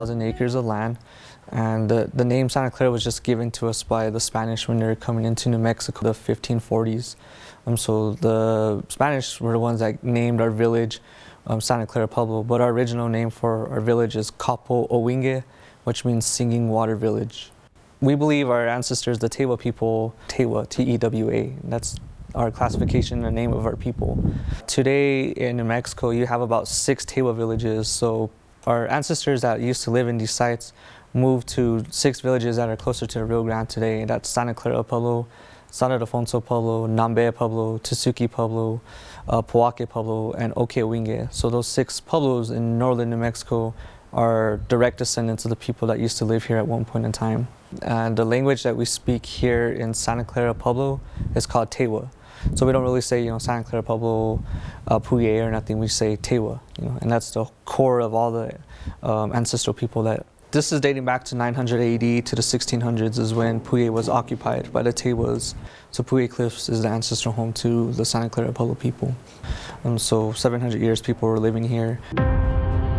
acres of land, and the name Santa Clara was just given to us by the Spanish when they were coming into New Mexico, the 1540s. So the Spanish were the ones that named our village Santa Clara Pueblo, but our original name for our village is Capo Owinge, which means singing water village. We believe our ancestors, the Tewa people, Tewa, T-E-W-A, that's our classification, the name of our people. Today in New Mexico, you have about 6 Tewa villages. So our ancestors that used to live in these sites moved to 6 villages that are closer to the Rio Grande today. That's Santa Clara Pueblo, San Ildefonso Pueblo, Nambe Pueblo, Tesuque Pueblo, Poake Pueblo, and Oke-Owinge. So those 6 pueblos in northern New Mexico are direct descendants of the people that used to live here at one point in time. And the language that we speak here in Santa Clara Pueblo is called Tewa. So we don't really say, Santa Clara Pueblo, Puye or nothing. We say Tewa, and that's the core of all the ancestral people that. This is dating back to 900 AD to the 1600s is when Puye was occupied by the Tewas. So Puye Cliffs is the ancestral home to the Santa Clara Pueblo people. So 700 years people were living here.